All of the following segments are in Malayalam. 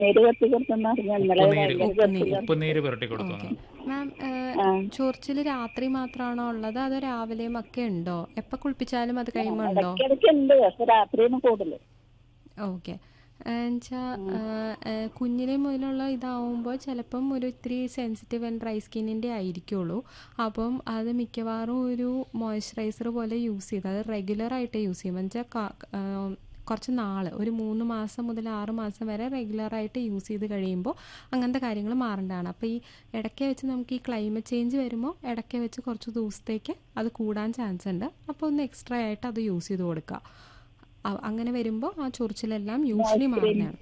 നീര് കത്തി കൊടുത്തെന്ന് പറഞ്ഞാൽ ഇന്നലെ ഭയങ്കര ഉപ്പുനീര് പുരട്ടി കൊടുത്തു. മാം, ചൊറിച്ചിൽ രാത്രി മാത്രമാണോ ഉള്ളത് അതോ രാവിലെയും ഒക്കെ ഉണ്ടോ? എപ്പോൾ കുളിപ്പിച്ചാലും അത് കഴിയുമ്പോൾ ഉണ്ടോ? ഇടയ്ക്കിടയ്ക്ക് ഉണ്ട്, പക്ഷെ രാത്രിയാണ് കൂടുതൽ. ഓക്കെ. എന്നുവെച്ചാൽ കുഞ്ഞിലെ മുതലുള്ള ഇതാവുമ്പോൾ ചിലപ്പം ഒരു ഇത്തിരി സെൻസിറ്റീവ് ആൻഡ് ഡ്രൈ സ്കിന്നിൻ്റെ ആയിരിക്കുള്ളൂ. അപ്പം അത് മിക്കവാറും ഒരു മോയ്സ്ചറൈസർ പോലെ യൂസ് ചെയ്ത് അത് റെഗുലറായിട്ട് യൂസ് ചെയ്യും. എന്നുവെച്ചാൽ കുറച്ച് നാൾ, ഒരു 3 മാസം മുതൽ 6 മാസം വരെ റെഗുലറായിട്ട് യൂസ് ചെയ്ത് കഴിയുമ്പോൾ അങ്ങനത്തെ കാര്യങ്ങൾ മാറേണ്ടതാണ്. അപ്പോൾ ഈ ഇടയ്ക്ക് വെച്ച് നമുക്ക് ഈ ക്ലൈമറ്റ് ചേഞ്ച് വരുമ്പോൾ ഇടയ്ക്ക് വെച്ച് കുറച്ച് ദിവസത്തേക്ക് അത് കൂടാൻ ചാൻസ് ഉണ്ട്. അപ്പോൾ ഒന്ന് എക്സ്ട്രാ ആയിട്ട് അത് യൂസ് ചെയ്ത് കൊടുക്കുക. അങ്ങനെ വരുമ്പോൾ ആ ചൊറിച്ചിലെല്ലാം യൂഷ്വലി മാറുന്നതാണ്.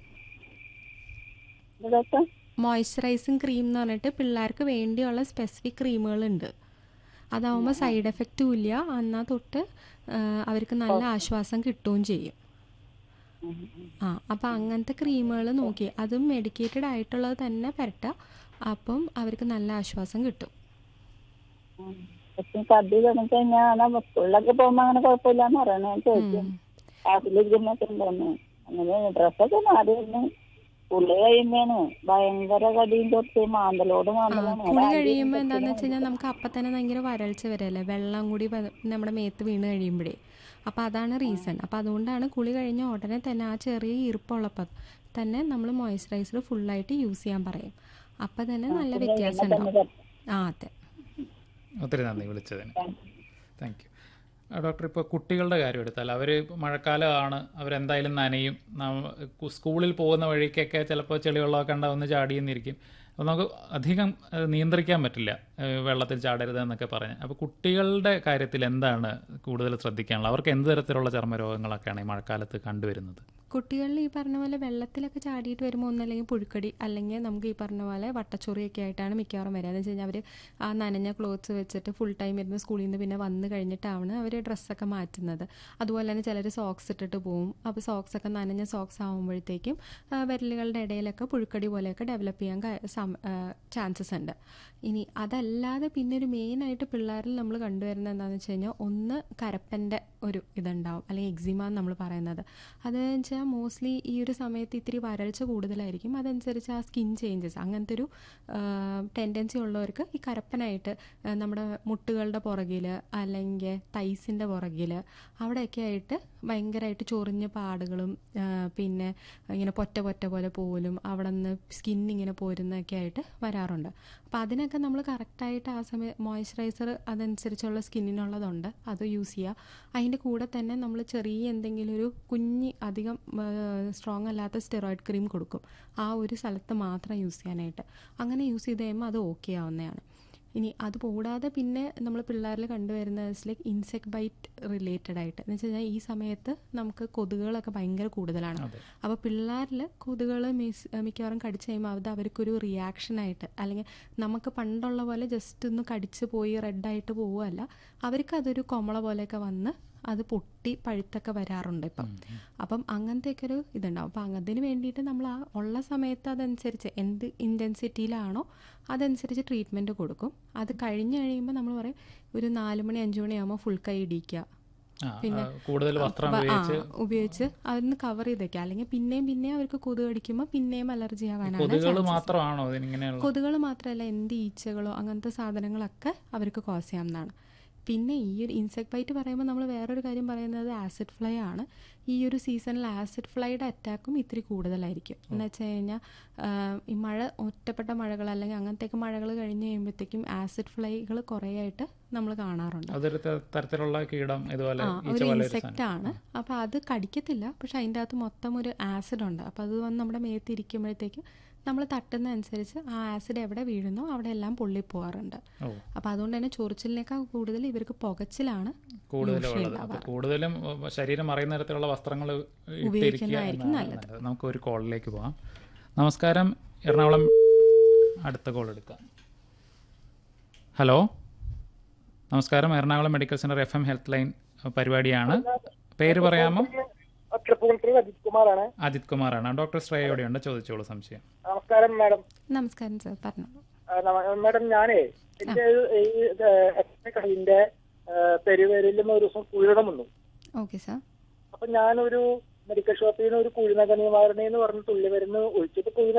മോയ്സ്ചറൈസിങ് ക്രീം എന്ന് പറഞ്ഞിട്ട് പിള്ളേർക്ക് വേണ്ടിയുള്ള സ്പെസിഫിക് ക്രീമുകളുണ്ട്. അതാവുമ്പോൾ സൈഡ് എഫക്റ്റും ഇല്ല, എന്നാൽ തൊട്ട് അവർക്ക് നല്ല ആശ്വാസം കിട്ടുകയും ചെയ്യും. അപ്പം അങ്ങനത്തെ ക്രീമുകൾ നോക്കി അതും മെഡിക്കേറ്റഡ് ആയിട്ടുള്ളത് തന്നെ പുരട്ടുക. അപ്പം അവർക്ക് നല്ല ആശ്വാസം കിട്ടും. കടി തുടങ്ങിക്കഴിഞ്ഞാൽ സ്കൂളിലൊക്കെ പോകുമ്പോ അങ്ങനെ കുഴപ്പമില്ലാന്ന് പറയണേ. ചോദിക്കും ക്ലാസ്സിലിരിക്കുന്നൊക്കെയുണ്ടെന്ന്. അങ്ങനെ ഡ്രസ്സൊക്കെ മാറി തന്നെ പുളി കഴിയുമ്പോഴാണ് ഭയങ്കര കടിയും തൊട്ട് മാന്തലോട് മാന്തലാണ്. കുളി കഴിയുമ്പോൾ എന്താണെന്ന് വെച്ച് കഴിഞ്ഞാൽ നമുക്ക് അപ്പം തന്നെ ഭയങ്കര വരൾച്ച വരല്ലേ, വെള്ളം കൂടി നമ്മുടെ മേത്ത് വീണ് കഴിയുമ്പോഴേ. അപ്പോൾ അതാണ് റീസൺ. അപ്പോൾ അതുകൊണ്ടാണ് കുളി കഴിഞ്ഞ ഉടനെ തന്നെ ആ ചെറിയ ഈർപ്പമുള്ളപ്പോൾ തന്നെ നമ്മൾ മോയ്സ്ചറൈസർ ഫുള്ളായിട്ട് യൂസ് ചെയ്യാൻ പറയും. അപ്പം തന്നെ നല്ല വ്യത്യാസം ഉണ്ടാവും. അതെ. ഒത്തിരി നന്ദി വിളിച്ചതിന്. Thank you. ഡോക്ടർ, ഇപ്പോൾ കുട്ടികളുടെ കാര്യം എടുത്താൽ അവർ മഴക്കാലമാണ്, അവരെന്തായാലും നനയും. സ്കൂളിൽ പോകുന്ന വഴിക്കൊക്കെ ചിലപ്പോൾ ചെളിവെള്ളമൊക്കെ ഉണ്ടാവുന്ന ചാടിയെന്നിരിക്കും. അപ്പോൾ നമുക്ക് അധികം നിയന്ത്രിക്കാൻ പറ്റില്ല, വെള്ളത്തിൽ ചാടരുത് എന്നൊക്കെ പറഞ്ഞ്. അപ്പോൾ കുട്ടികളുടെ കാര്യത്തിൽ എന്താണ് കൂടുതൽ ശ്രദ്ധിക്കാനുള്ളത്? അവർക്ക് എന്ത് തരത്തിലുള്ള ചർമ്മരോഗങ്ങളൊക്കെയാണ് ഈ മഴക്കാലത്ത് കണ്ടുവരുന്നത്? കുട്ടികളിൽ ഈ പറഞ്ഞ പോലെ വെള്ളത്തിലൊക്കെ ചാടിയിട്ട് വരുമ്പോൾ ഒന്നല്ലെങ്കിൽ പുഴുക്കടി, അല്ലെങ്കിൽ നമുക്ക് ഈ പറഞ്ഞ പോലെ വട്ടച്ചൊറിയൊക്കെ ആയിട്ടാണ് മിക്കവാറും വരിക. എന്ന് വെച്ച് കഴിഞ്ഞാൽ അവർ ആ നനഞ്ഞ ക്ലോത്ത്സ് വെച്ചിട്ട് ഫുൾ ടൈം ഇരുന്ന് സ്കൂളിൽ നിന്ന് പിന്നെ വന്ന് കഴിഞ്ഞിട്ടാണ് അവർ ഡ്രസ്സൊക്കെ മാറ്റുന്നത്. അതുപോലെ തന്നെ ചിലർ സോക്സ് ഇട്ടിട്ട് പോവും. അപ്പോൾ സോക്സൊക്കെ നനഞ്ഞ സോക്സ് ആകുമ്പോഴത്തേക്കും വിരലുകളുടെ ഇടയിലൊക്കെ പുഴുക്കടി പോലെയൊക്കെ ഡെവലപ്പ് ചെയ്യാൻ ചാൻസസ് ഉണ്ട്. ഇനി അതല്ലാതെ പിന്നെ ഒരു മെയിനായിട്ട് പിള്ളേരിൽ നമ്മൾ കണ്ടുവരുന്നത് എന്താണെന്ന് വെച്ച് കഴിഞ്ഞാൽ, ഒന്ന് കരപ്പൻ്റെ ഒരു ഇതുണ്ടാവും, അല്ലെങ്കിൽ എക്സിമ എന്ന് നമ്മൾ പറയുന്നത്. അതെന്ന് വെച്ചാൽ മോസ്റ്റ്ലി ഈ ഒരു സമയത്ത് ഇത്തിരി വരൾച്ച കൂടുതലായിരിക്കും. അതനുസരിച്ച് ആ സ്കിൻ ചേഞ്ചസ്, അങ്ങനത്തെ ഒരു ടെൻഡൻസി ഉള്ളവർക്ക് ഈ കരപ്പനായിട്ട് നമ്മുടെ മുട്ടുകളുടെ പുറകിൽ അല്ലെങ്കിൽ തൈസിൻ്റെ പുറകിൽ അവിടെയൊക്കെ ആയിട്ട് ഭയങ്കരമായിട്ട് ചൊറിഞ്ഞ പാടുകളും പിന്നെ ഇങ്ങനെ പൊറ്റ പോലെ പോലും അവിടെ നിന്ന് സ്കിന്നിങ്ങനെ പോരുന്നതൊക്കെ ആയിട്ട് വരാറുണ്ട്. അപ്പോൾ അതിനൊക്കെ നമ്മൾ കറക്റ്റായിട്ട് ആ സമയം മോയ്സ്ചറൈസർ അതനുസരിച്ചുള്ള സ്കിന്നിനുള്ളതുണ്ട്, അത് യൂസ് ചെയ്യുക. അതിൻ്റെ കൂടെ തന്നെ നമ്മൾ ചെറിയ എന്തെങ്കിലും ഒരു കുഞ്ഞ് അധികം സ്ട്രോങ് അല്ലാത്ത സ്റ്റെറോയിഡ് ക്രീം കൊടുക്കും, ആ ഒരു സ്ഥലത്ത് മാത്രം യൂസ് ചെയ്യാനായിട്ട്. അങ്ങനെ യൂസ് ചെയ്ത് കഴിയുമ്പോൾ അത് ഓക്കെ ആവുന്നതാണ്. ഇനി അത് കൂടാതെ പിന്നെ നമ്മൾ പിള്ളേരിൽ കണ്ടുവരുന്നത് ലൈക്ക് ഇൻസെക്ട് ബൈറ്റ് റിലേറ്റഡ് ആയിട്ട്, എന്ന് വെച്ച് കഴിഞ്ഞാൽ ഈ സമയത്ത് നമുക്ക് കൊതുകുകളൊക്കെ ഭയങ്കര കൂടുതലാണ്. അപ്പോൾ പിള്ളേരിൽ കൊതുകുകൾ മിക്കവാറും കടിച്ചു കഴിയുമ്പോൾ അത് അവർക്കൊരു റിയാക്ഷനായിട്ട്, അല്ലെങ്കിൽ നമുക്ക് പണ്ടുള്ള പോലെ ജസ്റ്റ് ഒന്ന് കടിച്ച് പോയി റെഡായിട്ട് പോവുകയല്ല, അവർക്കതൊരു കൊമള പോലെയൊക്കെ വന്ന് അത് പൊട്ടി പഴുത്തൊക്കെ വരാറുണ്ട് ഇപ്പം. അപ്പം അങ്ങനത്തെയൊക്കെ ഒരു ഇതുണ്ടാവും. അപ്പം അതിന് വേണ്ടിയിട്ട് നമ്മൾ ആ ഉള്ള സമയത്ത് അതനുസരിച്ച് എന്ത് ഇൻറ്റൻസിറ്റിയിലാണോ അതനുസരിച്ച് ട്രീറ്റ്മെൻറ്റ് കൊടുക്കും. അത് കഴിഞ്ഞ് കഴിയുമ്പോൾ നമ്മൾ പറയും ഒരു 4 മണി 5 മണിയാകുമ്പോൾ ഫുൾ കൈ ഇടിക്കുക, പിന്നെ കൂടുതൽ വസ്ത്രം ഉപയോഗിച്ച് അതൊന്ന് കവർ ചെയ്തേക്കുക. അല്ലെങ്കിൽ പിന്നെയും അവർക്ക് കൊതുക് കടിക്കുമ്പോൾ പിന്നെയും അലർജി ആവാനാണ്. കൊതുകുകൾ മാത്രമല്ല, എന്ത് ഈച്ചകളോ അങ്ങനത്തെ സാധനങ്ങളൊക്കെ അവർക്ക് കോസ് ചെയ്യാവുന്നതാണ്. പിന്നെ ഈ ഒരു ഇൻസെക്ട് ബൈറ്റ് പറയുമ്പോൾ നമ്മൾ വേറൊരു കാര്യം പറയുന്നത് ആസിഡ് ഫ്ലൈ ആണ്. ഈ ഒരു സീസണിൽ ആസിഡ് ഫ്ലൈയുടെ അറ്റാക്കും ഇത്തിരി കൂടുതലായിരിക്കും. എന്ന് വെച്ച് കഴിഞ്ഞാൽ ഈ ഒറ്റപ്പെട്ട മഴകൾ അല്ലെങ്കിൽ അങ്ങനത്തെയൊക്കെ മഴകൾ കഴിഞ്ഞ് കഴിയുമ്പോഴത്തേക്കും ആസിഡ് ഫ്ലൈകൾ കുറേ ആയിട്ട് നമ്മൾ കാണാറുണ്ട്. ഒരു ഇൻസെക്റ്റ് ആണ്. അപ്പോൾ അത് കടിക്കത്തില്ല, പക്ഷെ അതിൻ്റെ അകത്ത് മൊത്തം ഒരു ആസിഡ് ഉണ്ട്. അപ്പോൾ അത് വന്ന് നമ്മുടെ മേത്ത് ഇരിക്കുമ്പോഴത്തേക്കും നമ്മൾ തട്ടുന്ന അനുസരിച്ച് ആ ആസിഡ് എവിടെ വീഴുന്നോ അവിടെ എല്ലാം പൊള്ളിപ്പോവാറുണ്ട്. അപ്പോൾ അതുകൊണ്ട് തന്നെ ചൊറിച്ചിലിനേക്കാൾ കൂടുതൽ ഇവർക്ക് പുകച്ചിലാണ് കൂടുതലും. ശരീരം മറയുന്ന തരത്തിലുള്ള വസ്ത്രങ്ങൾ ഉപയോഗിക്കുന്നതായിരിക്കും നല്ലത്. നമുക്ക് ഒരു കോളിലേക്ക് പോവാം. നമസ്കാരം, എറണാകുളം. അടുത്ത കോൾ എടുക്കാം. ഹലോ, നമസ്കാരം. Ernakulam medical centre FM health line പരിപാടിയാണ്. പേര് പറയാമോ? അജിത് കുമാറാണ്. ഡോക്ടർ ശ്രേയയോടെയുണ്ട്, ചോദിച്ചോളൂ സംശയം. നമസ്കാരം മാഡം. നമസ്കാരം സാർ, പറഞ്ഞു. മാഡം, ഞാനേ എന്റെ കൈന്റെ പെരുവേരിലും ഒരു ദിവസം കുഴിടം വന്നു. Okay sir. അപ്പൊ ഞാനൊരു മെഡിക്കൽ ഷോപ്പിൽ നിന്ന് ഒരു കുഴിനക നിവാരണ എന്ന് പറഞ്ഞ് തുള്ളി മരുന്ന് ഒഴിച്ചിട്ട് കുഴി